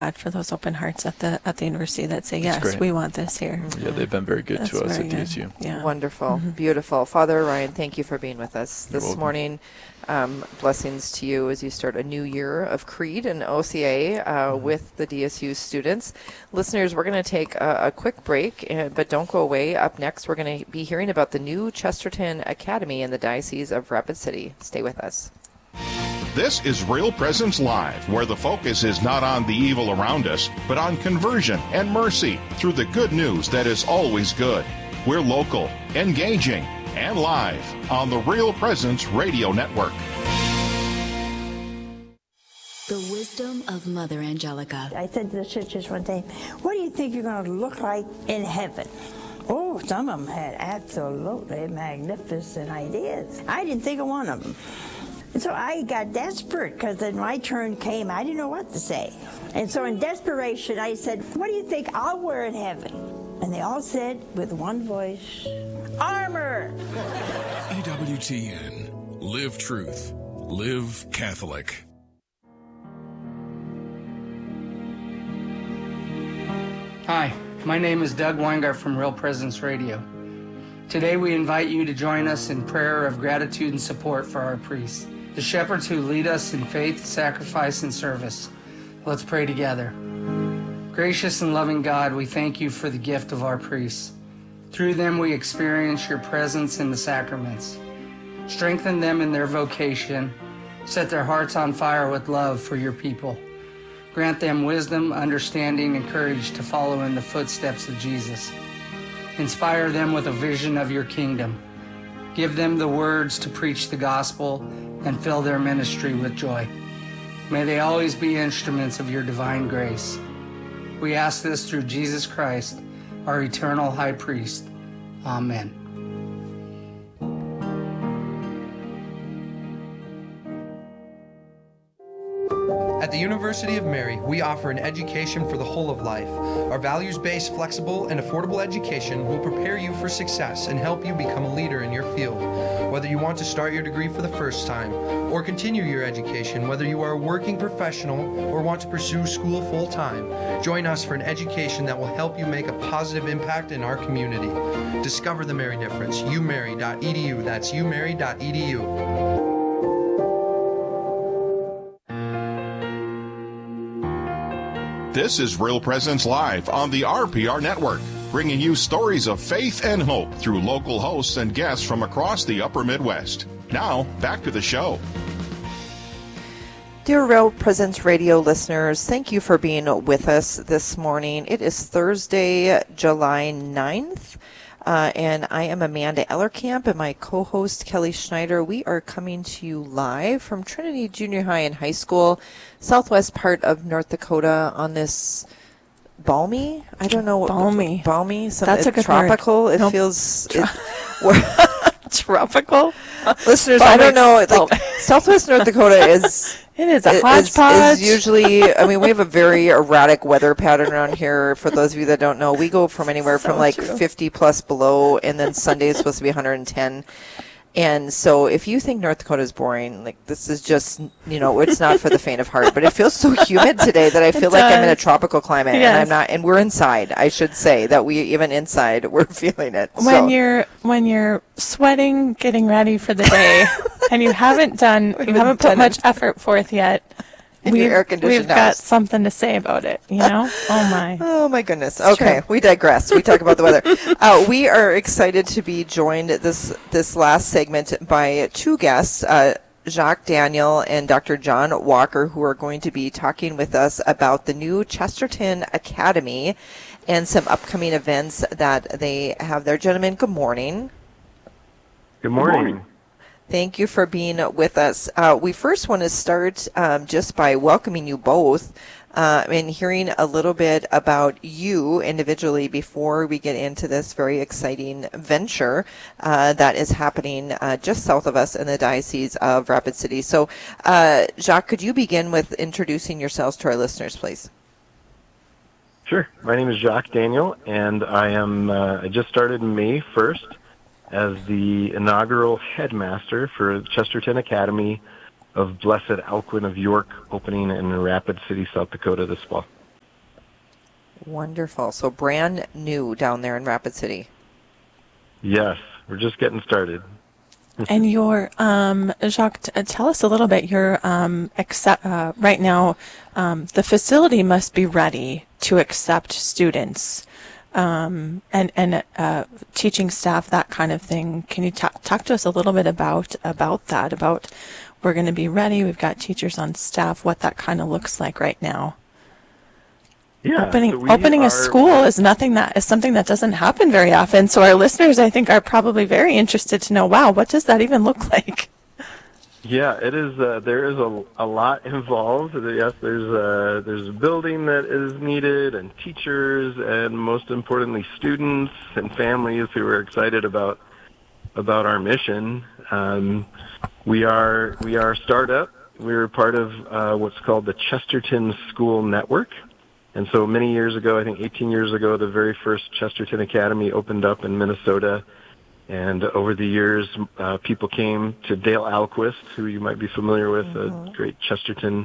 for those open hearts at the university that say, That's yes, great. we want this here. Yeah, they've been very good That's to us very at good. DSU. Yeah. Wonderful. Beautiful. Father Ryan, thank you for being with us You're this welcome. morning. Blessings to you as you start a new year of Creed and OCA with the DSU students. Listeners, we're going to take a quick break, but don't go away. Up next, we're going to be hearing about the new Chesterton Academy in the Diocese of Rapid City. Stay with us. This is Real Presence Live, where the focus is not on the evil around us, but on conversion and mercy through the good news that is always good. We're local, engaging, and live on the Real Presence Radio Network. The wisdom of Mother Angelica. I said to the sisters one day, what do you think you're going to look like in heaven? Oh, some of them had absolutely magnificent ideas. I didn't think of one of them. And so I got desperate because then my turn came. I didn't know what to say. And so in desperation, I said, what do you think I'll wear in heaven? And they all said with one voice, armor. EWTN. Live truth. Live Catholic. Hi, my name is Doug Weingart from Real Presence Radio. Today we invite you to join us in prayer of gratitude and support for our priests, the shepherds who lead us in faith, sacrifice, and service. Let's pray together. Gracious and loving God, we thank you for the gift of our priests. Through them we experience your presence in the sacraments. Strengthen them in their vocation. Set their hearts on fire with love for your people. Grant them wisdom, understanding, and courage to follow in the footsteps of Jesus. Inspire them with a vision of your kingdom. Give them the words to preach the gospel and fill their ministry with joy. May they always be instruments of your divine grace. We ask this through Jesus Christ, our eternal high priest. Amen. At the University of Mary, we offer an education for the whole of life. Our values-based, flexible, and affordable education will prepare you for success and help you become a leader in your field. Whether you want to start your degree for the first time or continue your education, whether you are a working professional or want to pursue school full-time, join us for an education that will help you make a positive impact in our community. Discover the Mary difference. umary.edu. That's umary.edu. This is Real Presence Live on the RPR Network, bringing you stories of faith and hope through local hosts and guests from across the upper Midwest. Now, back to the show. Dear Real Presence Radio listeners, thank you for being with us this morning. It is Thursday, July 9th. And I am Amanda Ellerkamp, and my co-host Kelly Schneider. We are coming to you live from Trinity Junior High and High School, southwest part of North Dakota, on this balmy. I don't know. Balmy. Balmy. That's a good tropical. word. It Nope. feels Tropical? Listeners, Balmy. I don't know. Like southwest North Dakota is. It is a hodgepodge. Is usually, I mean, we have a very erratic weather pattern around here. For those of you that don't know, we go from anywhere from like 50 plus below, and then Sunday is supposed to be 110. And so if you think North Dakota is boring, like this is just, it's not for the faint of heart, but it feels so humid today that I feel like I'm in a tropical climate. Yes. And I'm not, and we're inside. I should say that even inside, we're feeling it. When you're sweating, getting ready for the day, and you haven't put much effort forth yet, we've got something to say about it, Oh my. Oh my goodness. Okay, we digress. We talk about the weather. We are excited to be joined this last segment by two guests, Jacques Daniel and Dr. John Walker, who are going to be talking with us about the new Chesterton Academy and some upcoming events that they have there. Gentlemen, good morning. Good morning. Thank you for being with us. We first want to start just by welcoming you both and hearing a little bit about you individually before we get into this very exciting venture that is happening just south of us in the Diocese of Rapid City. So, Jacques, could you begin with introducing yourselves to our listeners, please? Sure. My name is Jacques Daniel, and I just started May 1st as the inaugural headmaster for Chesterton Academy of Blessed Alcuin of York, opening in Rapid City, South Dakota this fall. Wonderful. So brand new down there in Rapid City. Yes, we're just getting started. And your, Jacques, tell us a little bit. Your right now, the facility must be ready to accept students and teaching staff, that kind of thing. Can you talk to us a little bit about that? About we're going to be ready. We've got teachers on staff. What that kind of looks like right now. Yeah, opening a school is something that doesn't happen very often. So our listeners, I think, are probably very interested to know, wow, what does that even look like? Yeah, it is. There is a lot involved. Yes, there's a building that is needed, and teachers, and most importantly, students and families who are excited about our mission. We are startup. We're part of what's called the Chesterton School Network. And so many years ago, I think 18 years ago, the very first Chesterton Academy opened up in Minnesota. And over the years, people came to Dale Alquist, who you might be familiar with, a great Chesterton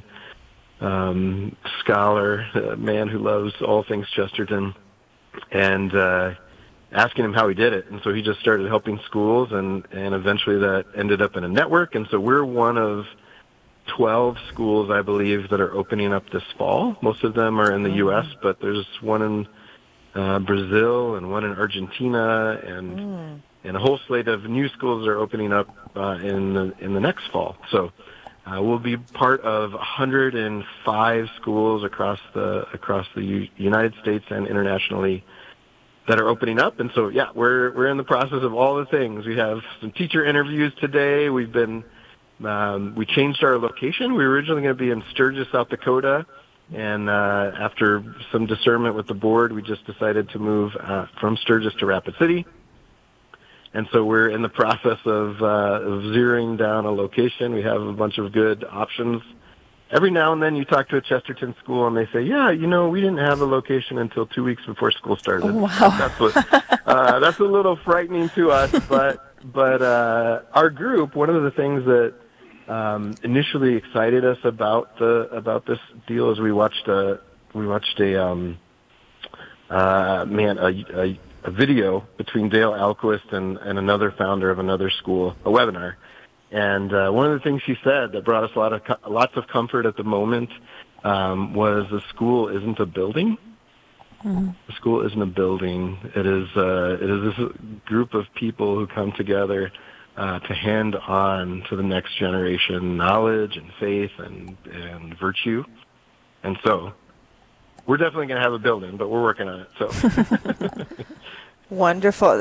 scholar, a man who loves all things Chesterton, and asking him how he did it. And so he just started helping schools, and eventually that ended up in a network. And so we're one of 12 schools, I believe, that are opening up this fall. Most of them are in the U.S., but there's one in Brazil and one in Argentina, and a whole slate of new schools that are opening up in the next fall. So we'll be part of 105 schools across the United States and internationally that are opening up. And so, yeah, we're in the process of all the things. We have some teacher interviews today. We changed our location. We were originally going to be in Sturgis, South Dakota, and after some discernment with the board, we just decided to move from Sturgis to Rapid City. And so we're in the process of zeroing down a location. We have a bunch of good options. Every now and then you talk to a Chesterton school and they say, yeah, we didn't have a location until 2 weeks before school started. Oh, wow. That's a little frightening to us, but our group, one of the things that initially excited us about this deal is we watched a video between Dale Alquist and another founder of another school, a webinar. And one of the things she said that brought us lots of comfort at the moment was the school isn't a building. Mm-hmm. The school isn't a building. It is this group of people who come together to hand on to the next generation knowledge and faith and virtue. And so we're definitely going to have a building, but we're working on it. So wonderful.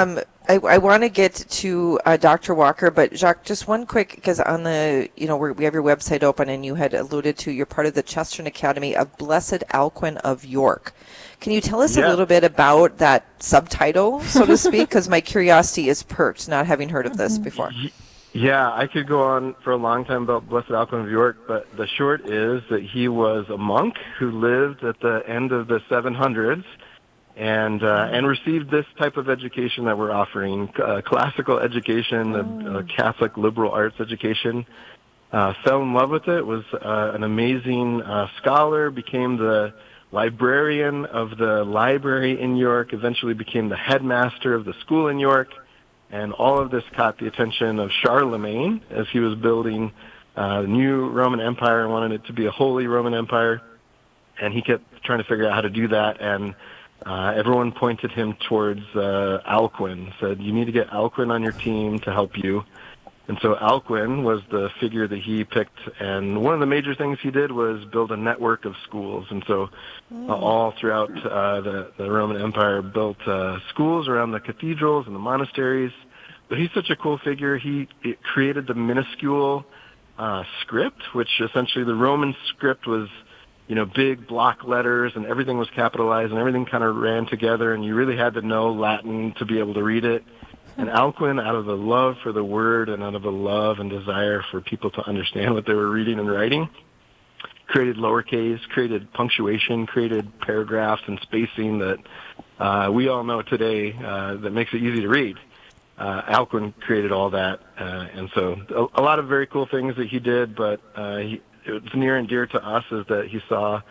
I want to get to Dr. Walker, but Jacques, just one quick, because on the, we have your website open, and you had alluded to you're part of the Chesterton Academy of Blessed Alcuin of York. Can you tell us a little bit about that subtitle, so to speak? Because my curiosity is perked, not having heard of this before. Yeah, I could go on for a long time about Blessed Alcuin of York, but the short is that he was a monk who lived at the end of the 700s and received this type of education that we're offering, classical education, a Catholic liberal arts education. Fell in love with it, was an amazing scholar, became the librarian of the library in York, eventually became the headmaster of the school in York, and all of this caught the attention of Charlemagne as he was building the new Roman Empire and wanted it to be a holy Roman Empire, and he kept trying to figure out how to do that, and everyone pointed him towards Alcuin, said, you need to get Alcuin on your team to help you. And so Alcuin was the figure that he picked, and one of the major things he did was build a network of schools. And so all throughout the Roman Empire built schools around the cathedrals and the monasteries. But he's such a cool figure. He created the minuscule script, which essentially the Roman script was, big block letters, and everything was capitalized, and everything kind of ran together, and you really had to know Latin to be able to read it. And Alcuin, out of the love for the word and out of the love and desire for people to understand what they were reading and writing, created lowercase, created punctuation, created paragraphs and spacing that we all know today that makes it easy to read. Alcuin created all that, and so a lot of very cool things that he did, but what's near and dear to us is that he saw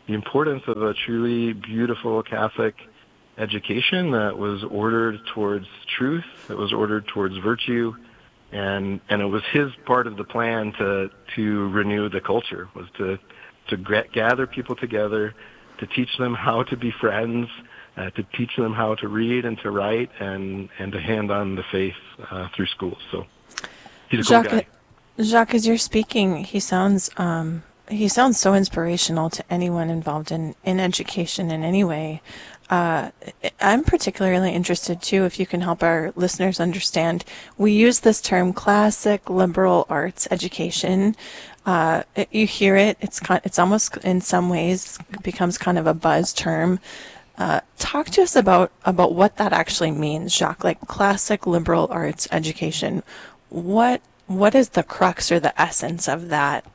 the importance of a truly beautiful Catholic education that was ordered towards truth, that was ordered towards virtue, and it was his part of the plan to renew the culture, was to gather people together, to teach them how to be friends, to teach them how to read and to write, and to hand on the faith through schools. So he's a cool guy. Jacques, as you're speaking, he sounds so inspirational to anyone involved in education in any way. I'm particularly interested, too, if you can help our listeners understand. We use this term classic liberal arts education. You hear it. It's almost in some ways becomes kind of a buzz term. Talk to us about what that actually means, Jacques, like classic liberal arts education. What is the crux or the essence of that?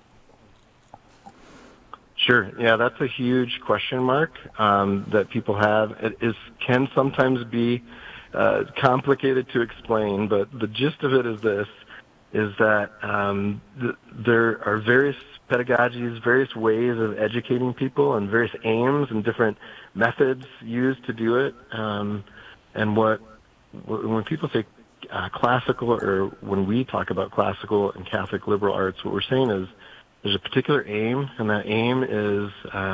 Sure. Yeah, that's a huge question mark that people have. It can sometimes be complicated to explain, but the gist of it is this, is that there are various pedagogies, various ways of educating people, and various aims and different methods used to do it. And when people say classical, or when we talk about classical and Catholic liberal arts, what we're saying is there's a particular aim, and that aim is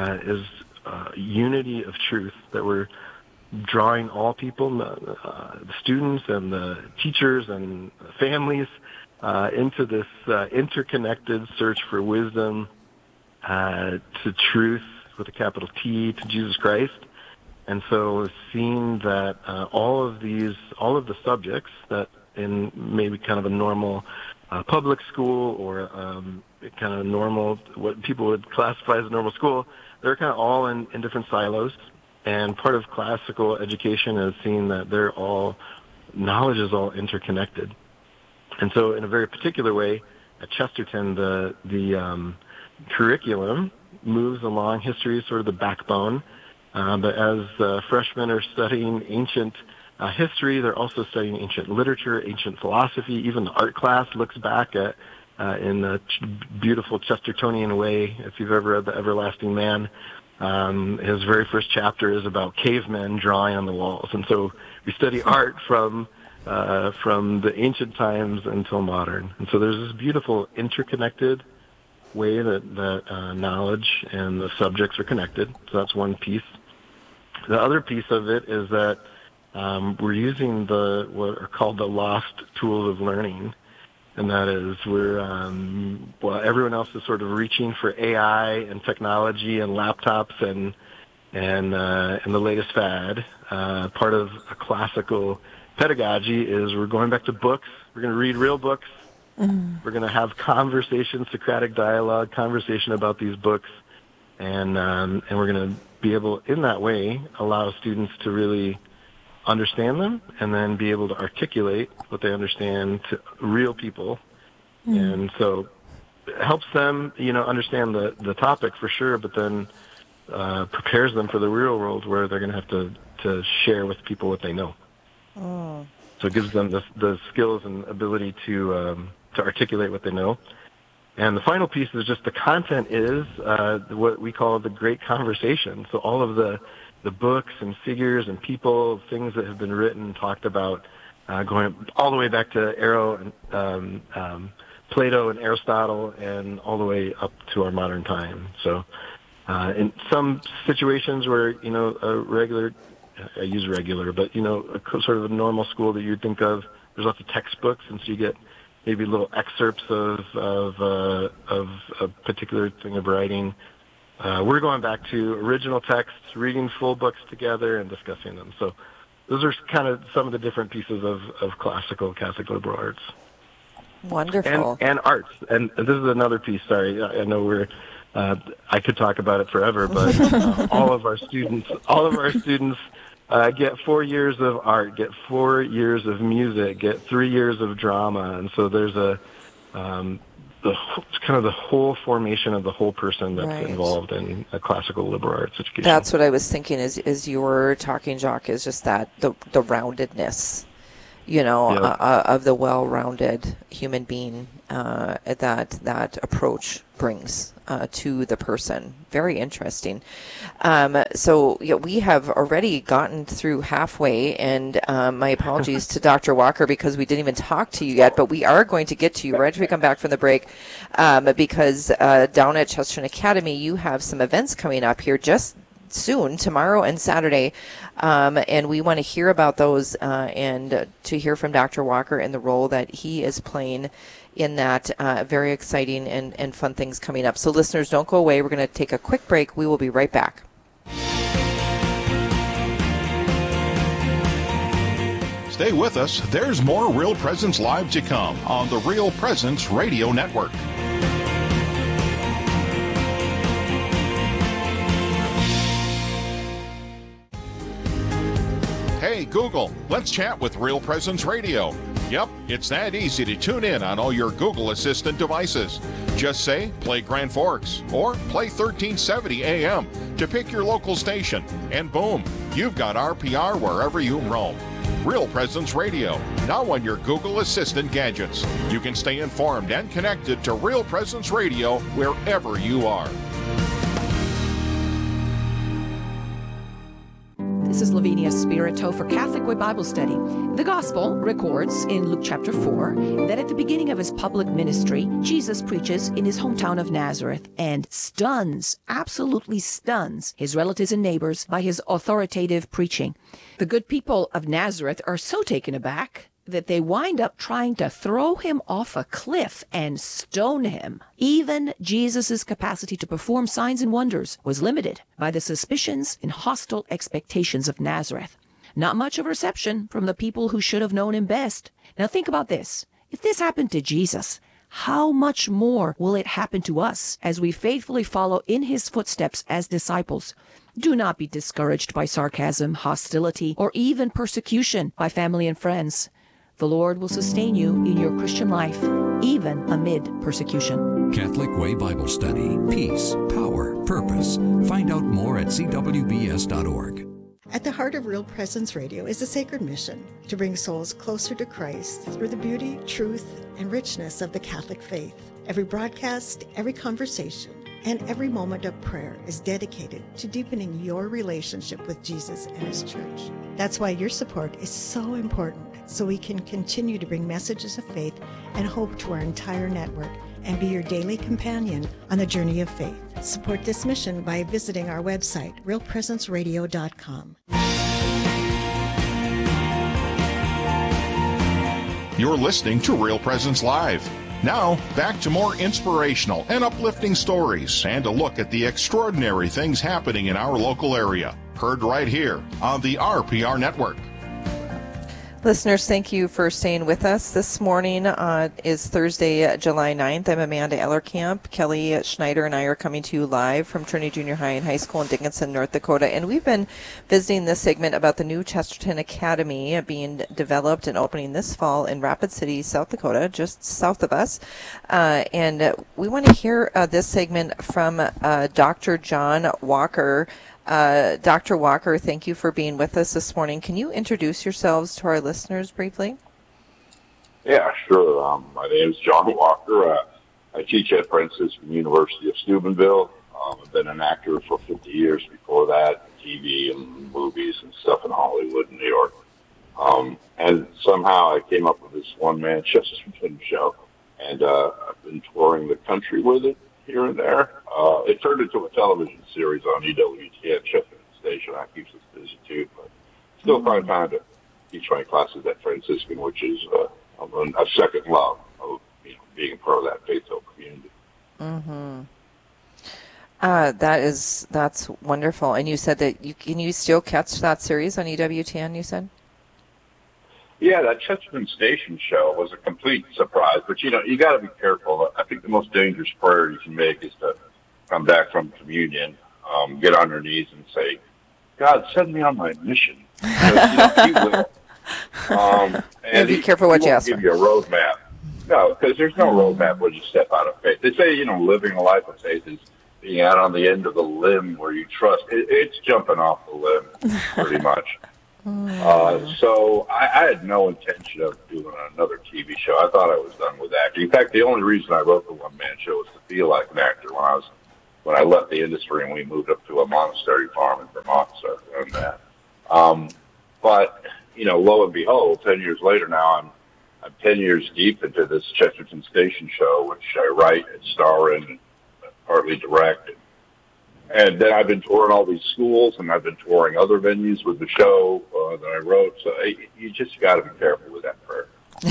unity of truth, that we're drawing all people, the students and the teachers and families, into this interconnected search for wisdom, to truth with a capital T, to Jesus Christ. And so seeing that all of the subjects that in maybe kind of a normal public school or kind of normal, what people would classify as a normal school, they're kind of all in different silos. And part of classical education is seeing that knowledge is all interconnected. And so in a very particular way, at Chesterton, the curriculum moves along. History is sort of the backbone. But as freshmen are studying ancient history, they're also studying ancient literature, ancient philosophy. Even the art class looks back at, in a beautiful Chestertonian way. If you've ever read The Everlasting Man, his very first chapter is about cavemen drawing on the walls. And so we study art from the ancient times until modern. And so there's this beautiful interconnected way that knowledge and the subjects are connected. So that's one piece. The other piece of it is that we're using what are called the lost tools of learning, and that is everyone else is sort of reaching for AI and technology and laptops and the latest fad. Part of a classical pedagogy is we're going back to books. We're going to read real books. Mm-hmm. We're going to have conversation, Socratic dialogue, conversation about these books, and we're going to be able, in that way, allow students to really understand them and then be able to articulate what they understand to real people. Mm. And so it helps them, understand the topic for sure, but then prepares them for the real world where they're going to have to share with people what they know. Oh. So it gives them the skills and ability to articulate what they know. And the final piece is just the content is what we call the great conversation. So all of the books and figures and people, things that have been written, talked about, going all the way back to Plato and Aristotle, and all the way up to our modern time. So in some situations where, I use regular, but, sort of a normal school that you'd think of, there's lots of textbooks, and so you get maybe little excerpts of a particular thing of writing. We're going back to original texts, reading full books together, and discussing them. So those are kind of some of the different pieces of classical Catholic liberal arts. Wonderful. And arts. And this is another piece. Sorry, I know I could talk about it forever, but all of our students get 4 years of art, get 4 years of music, get 3 years of drama, and so there's it's kind of the whole formation of the whole person that's involved in a classical liberal arts education. That's what I was thinking as you were talking, Jacques, is just that the roundedness, of the well-rounded human being. that approach brings to the person. Very interesting. So we have already gotten through halfway, and my apologies to Dr. Walker because we didn't even talk to you yet, but we are going to get to you right after we come back from the break, because down at Chesterton Academy, you have some events coming up here just soon, tomorrow and Saturday, and we want to hear about those and to hear from Dr. Walker and the role that he is playing in that. Very exciting and fun things coming up. So listeners, don't go away. We're going to take a quick break. We will be right back. Stay with us. There's more Real Presence Live to come on the Real Presence Radio Network. Hey, Google, let's chat with Real Presence Radio. Yep, it's that easy to tune in on all your Google Assistant devices. Just say, play Grand Forks, or play 1370 AM to pick your local station, and boom, you've got RPR wherever you roam. Real Presence Radio, now on your Google Assistant gadgets. You can stay informed and connected to Real Presence Radio wherever you are. This is Lavinia Spirito for Catholic Way Bible Study. The Gospel records in Luke chapter 4 that at the beginning of his public ministry, Jesus preaches in his hometown of Nazareth and absolutely stuns his relatives and neighbors by his authoritative preaching. The good people of Nazareth are so taken aback that they wind up trying to throw him off a cliff and stone him. Even Jesus' capacity to perform signs and wonders was limited by the suspicions and hostile expectations of Nazareth. Not much of a reception from the people who should have known him best. Now think about this. If this happened to Jesus, how much more will it happen to us as we faithfully follow in his footsteps as disciples? Do not be discouraged by sarcasm, hostility, or even persecution by family and friends. The Lord will sustain you in your Christian life, even amid persecution. Catholic Way Bible Study. Peace, power, purpose. Find out more at cwbs.org. At the heart of Real Presence Radio is a sacred mission to bring souls closer to Christ through the beauty, truth, and richness of the Catholic faith. Every broadcast, every conversation, and every moment of prayer is dedicated to deepening your relationship with Jesus and his church. That's why your support is so important, so we can continue to bring messages of faith and hope to our entire network and be your daily companion on the journey of faith. Support this mission by visiting our website, realpresenceradio.com. You're listening to Real Presence Live. Now, back to more inspirational and uplifting stories and a look at the extraordinary things happening in our local area. Heard right here on the RPR Network. Listeners, thank you for staying with us. This morning is Thursday, July 9th. I'm Amanda Ellerkamp. Kelly Schneider and I are coming to you live from Trinity Junior High and High School in Dickinson, North Dakota. And we've been visiting this segment about the new Chesterton Academy being developed and opening this fall in Rapid City, South Dakota, just south of us. And we want to hear this segment from Dr. John Walker. Dr. Walker, thank you for being with us this morning. Can you introduce yourselves to our listeners briefly? Yeah, sure. My name is John Walker. I teach at Franciscan University of Steubenville. I've been an actor for 50 years before that, TV and movies and stuff in Hollywood and New York. And somehow I came up with this one-man Chesterton show, and I've been touring the country with it here and there. It turned into a television series on EWTN Chesterton Station. That keeps us busy too, but still find time to teach my classes at Franciscan, which is a second love of being a part of that faith-filled community. Mm-hmm. That's wonderful. And you said that can you still catch that series on EWTN? You said. Yeah, that Chesterton Station show was a complete surprise, but you got to be careful. I think the most dangerous prayer you can make is to come back from communion, get on your knees and say, "God, send me on my mission." He will. And be careful what you ask for. Give you a roadmap. No, because there's no roadmap when you step out of faith. They say, living a life of faith is being out on the end of the limb where you trust. It's jumping off the limb, pretty much. So I had no intention of doing another TV show. I thought I was done with acting. In fact, the only reason I wrote the one-man show was to feel like an actor when I left the industry and we moved up to a monastery farm in Vermont, so I learned that. But, lo and behold, 10 years later now, I'm 10 years deep into this Chesterton Station show, which I write and star in and partly direct. And then I've been touring all these schools, and I've been touring other venues with the show that I wrote. So you just got to be careful with that prayer.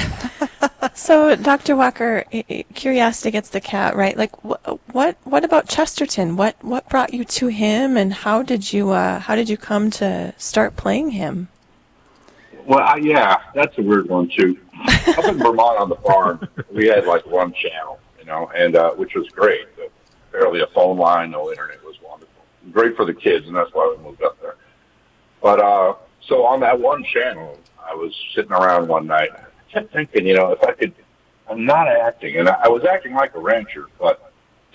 So, Dr. Walker, curiosity gets the cat, right? Like, what about Chesterton? What brought you to him, and how did you come to start playing him? Well, yeah, that's a weird one too. Up in Vermont on the farm, we had like one channel, and which was great. Barely a phone line, no internet, was wonderful. Great for the kids, and that's why we moved up there. But so on that one channel, I was sitting around one night. I kept thinking, if I could, I'm not acting, and I was acting like a rancher, but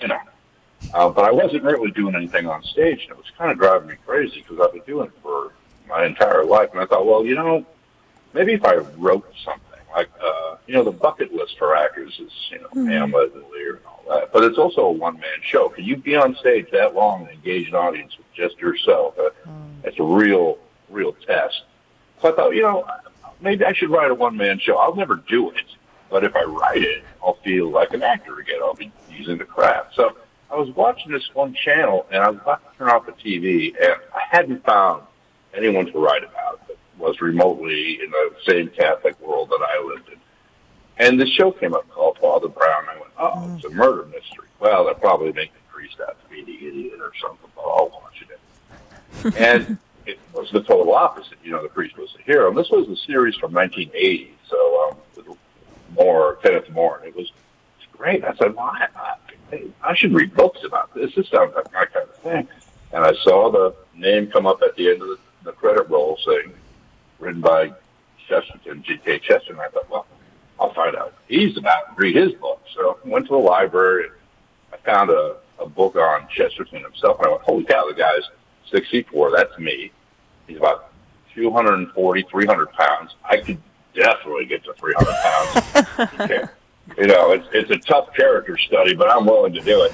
but I wasn't really doing anything on stage, and it was kind of driving me crazy because I've been doing it for my entire life. And I thought, well, maybe if I wrote something like, the bucket list for actors is, Hamlet and Lear and all that, but it's also a one-man show. Can you be on stage that long and engage an audience with just yourself? That's a real test. So I thought, maybe I should write a one-man show. I'll never do it, but if I write it, I'll feel like an actor again. I'll be using the craft. So I was watching this one channel, and I was about to turn off the TV, and I hadn't found anyone to write about it that was remotely in the same Catholic world that I lived in. And the show came up called Father Brown. I went, oh, it's a murder mystery. Well, they'll probably make the priest out to be the idiot or something, but I'll watch it. And it was the total opposite. The priest was the hero. And this was a series from 1980, so with Kenneth More. It was great. I said, well, I should read books about this. This sounds like my kind of thing. And I saw the name come up at the end of the credit roll saying, written by Chesterton, G.K. Chesterton. And I thought, well, I'll find out what he's about and read his book. So I went to the library, and I found a book on Chesterton himself, and I went, holy cow, the guy's 6'4", that's me. He's about 240, 300 pounds. I could definitely get to 300 pounds. Okay. It's a tough character study, but I'm willing to do it.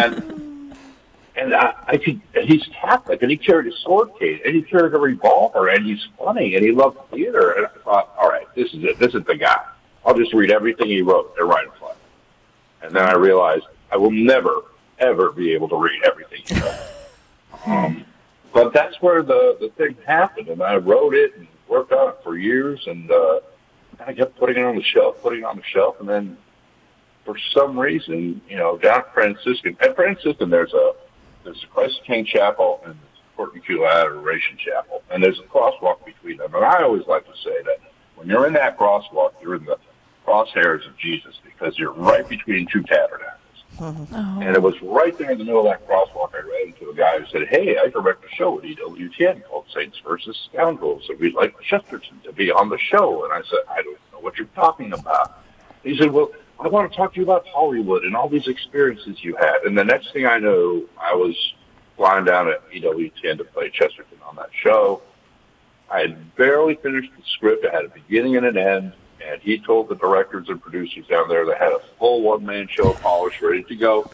And he's Catholic, and he carried a sword case, and he carried a revolver, and he's funny, and he loved theater. And I thought, all right, this is it. This is the guy. I'll just read everything he wrote and write a play. And then I realized I will never, ever be able to read everything he wrote. But that's where the thing happened, and I wrote it and worked on it for years, and I kept putting it on the shelf, and then for some reason, down at Franciscan, there's a Christ King Chapel and there's Fort McHugh Adoration Chapel, and there's a crosswalk between them. And I always like to say that when you're in that crosswalk, you're in the crosshairs of Jesus, because you're right between two tabernacles. Mm-hmm. Oh. And it was right there in the middle of that crosswalk. I ran into a guy who said, hey, I direct a show at EWTN called Saints versus Scoundrels, and we'd like Chesterton to be on the show. And I said, I don't know what you're talking about. He said, well, I want to talk to you about Hollywood and all these experiences you had. And the next thing I knew, I was flying down at EWTN to play Chesterton on that show. I had barely finished the script. I had a beginning and an end. And he told the directors and producers down there they had a full one-man show polished, ready to go.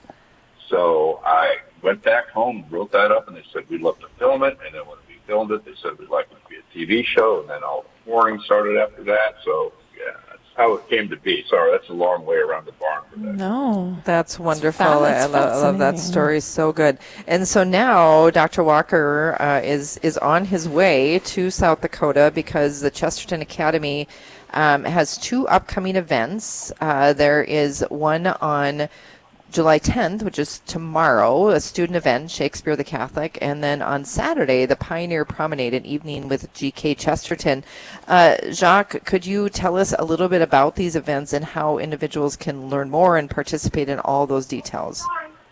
So I went back home, wrote that up, and they said, we'd love to film it. And then when we filmed it, they said, we'd like it to be a TV show. And then all the touring started after that. So, yeah, that's how it came to be. Sorry, that's a long way around the barn for that. No. That's wonderful. I love that story. So good. And so now Dr. Walker is on his way to South Dakota because the Chesterton Academy has two upcoming events. There is one on July 10th, which is tomorrow, a student event, Shakespeare the Catholic, and then on Saturday, the Pioneer Promenade, an evening with G.K. Chesterton. Jacques, could you tell us a little bit about these events and how individuals can learn more and participate in all those details?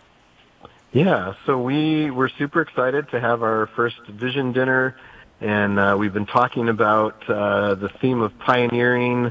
Yeah, so we were super excited to have our first vision dinner. And we've been talking about the theme of pioneering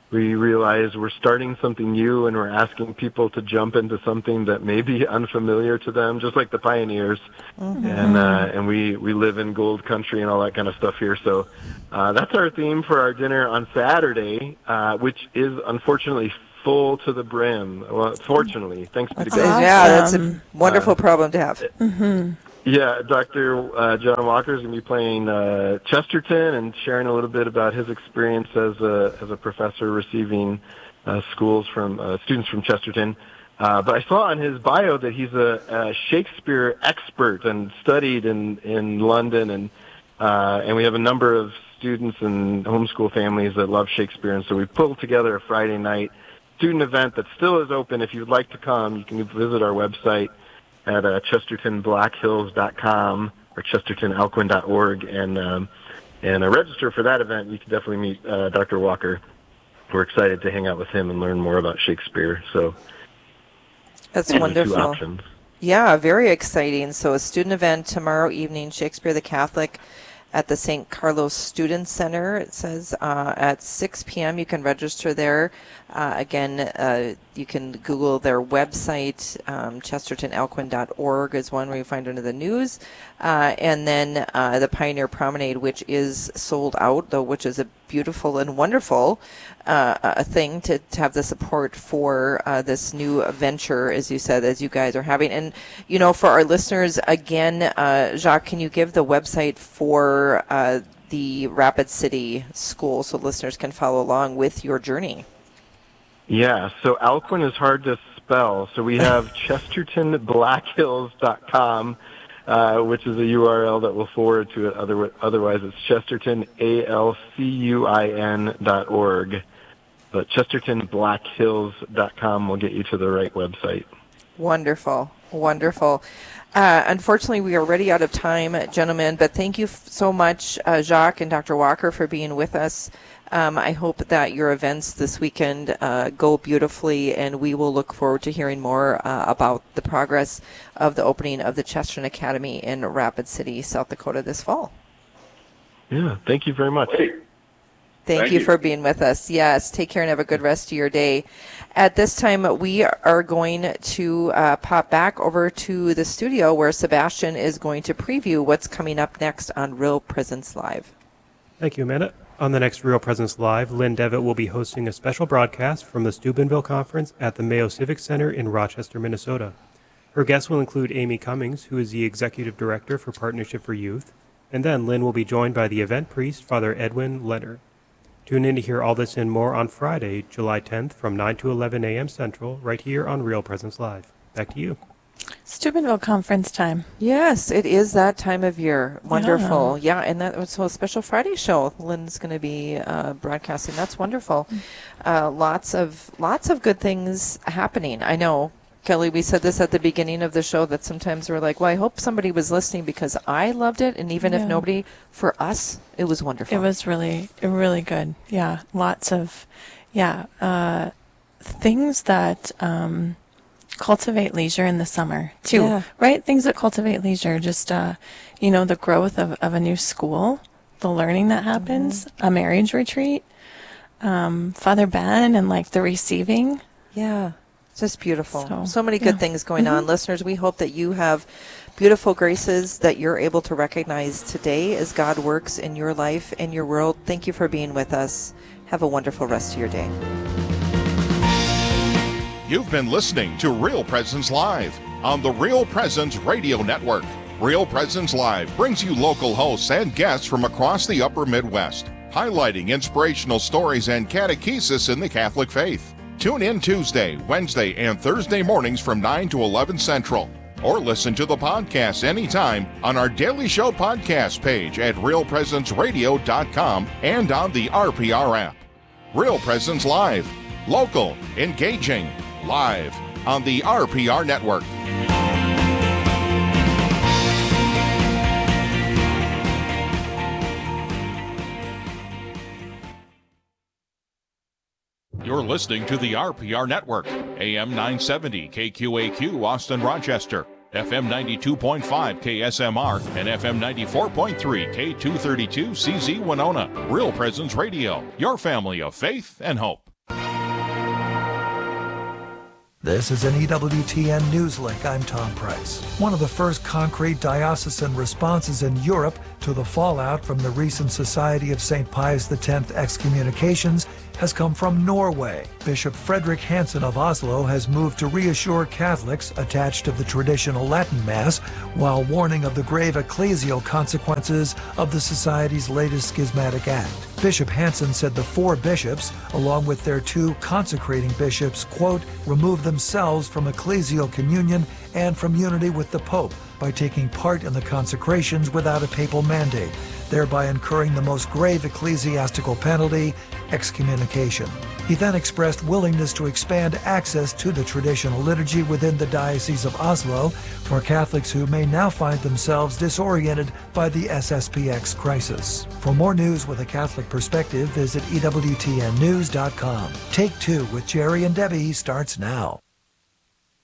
we realize we're starting something new and we're asking people to jump into something that may be unfamiliar to them, just like the pioneers. And we live in gold country and all that kind of stuff here. So that's our theme for our dinner on Saturday, which is unfortunately full to the brim. Well, fortunately, thanks be to God. Awesome. Yeah, that's a wonderful problem to have. Yeah, Dr. John Walker is going to be playing Chesterton and sharing a little bit about his experience as a professor receiving students from Chesterton. But I saw on his bio that he's a Shakespeare expert and studied in London, and we have a number of students and homeschool families that love Shakespeare, and so we pulled together a Friday night student event that still is open. If you'd like to come, you can visit our website at ChestertonBlackHills.com or ChestertonAlcuin.org and register for that event. You can definitely meet Dr. Walker. We're excited to hang out with him and learn more about Shakespeare. So that's wonderful. 2 options. Yeah, very exciting. So a student event tomorrow evening, Shakespeare the Catholic, at the St. Carlos Student Center. It says at 6 p.m. You can register there. Again, you can Google their website. ChestertonAlcuin.org is one where you find under the news. And then the Pioneer Promenade, which is sold out, though, which is a beautiful and wonderful thing to have the support for this new venture, as you said, as you guys are having. And, you know, for our listeners, again, Jacques, can you give the website for the Rapid City School so listeners can follow along with your journey? Yeah, so Alcuin is hard to spell. So we have ChestertonBlackHills.com, which is a URL that we'll forward to it. Otherwise, it's ChestertonAlcuin.org. But ChestertonBlackHills.com will get you to the right website. Wonderful. Wonderful. Unfortunately, we are already out of time, gentlemen, but thank you so much, Jacques and Dr. Walker, for being with us. I hope that your events this weekend go beautifully, and we will look forward to hearing more about the progress of the opening of the Chesterton Academy in Rapid City, South Dakota this fall. Yeah, thank you very much. Thank you for being with us. Yes, take care and have a good rest of your day. At this time, we are going to pop back over to the studio where Sebastian is going to preview what's coming up next on Real Presence Live. Thank you, Amanda. On the next Real Presence Live, Lynn Devitt will be hosting a special broadcast from the Steubenville Conference at the Mayo Civic Center in Rochester, Minnesota. Her guests will include Amy Cummings, who is the Executive Director for Partnership for Youth, and then Lynn will be joined by the event priest, Father Edwin Leonard. Tune in to hear all this and more on Friday, July 10th from 9 to 11 a.m. Central, right here on Real Presence Live. Back to you. Steubenville Conference time. Yes, it is that time of year. Wonderful. Yeah, and that was a special Friday show. Lynn's going to be broadcasting. That's wonderful. Lots of good things happening. I know, Kelly, we said this at the beginning of the show that sometimes we're like, well, I hope somebody was listening because I loved it, and even if nobody, for us, it was wonderful. It was really good. Yeah, lots of things that cultivate leisure in the summer too, right? Things that cultivate leisure, just the growth of a new school, the learning that happens, a marriage retreat, Father Ben, and like the receiving. Yeah, just beautiful. So many good things going on. Listeners, we hope that you have beautiful graces that you're able to recognize today as God works in your life and your world. Thank you for being with us. Have a wonderful rest of your day. You've been listening to Real Presence Live on the Real Presence Radio Network. Real Presence Live brings you local hosts and guests from across the upper Midwest, highlighting inspirational stories and catechesis in the Catholic faith. Tune in Tuesday, Wednesday, and Thursday mornings from 9 to 11 Central. Or listen to the podcast anytime on our Daily Show podcast page at realpresenceradio.com and on the RPR app. Real Presence Live. Local, engaging, live on the RPR Network. You're listening to the RPR Network, AM 970 KQAQ Austin Rochester, FM 92.5 KSMR, and FM 94.3 K232 CZ Winona. Real Presence Radio, your family of faith and hope. This is an EWTN Newslink. I'm Tom Price. One of the first concrete diocesan responses in Europe to the fallout from the recent Society of St. Pius X excommunications has come from Norway. Bishop Fredrik Hansen of Oslo has moved to reassure Catholics attached to the traditional Latin Mass while warning of the grave ecclesial consequences of the Society's latest schismatic act. Bishop Hansen said the 4 bishops, along with their 2 consecrating bishops, quote, remove themselves from ecclesial communion and from unity with the Pope by taking part in the consecrations without a papal mandate, thereby incurring the most grave ecclesiastical penalty, excommunication. He then expressed willingness to expand access to the traditional liturgy within the Diocese of Oslo for Catholics who may now find themselves disoriented by the SSPX crisis. For more news with a Catholic perspective, visit EWTNnews.com. Take 2 with Jerry and Debbie starts now.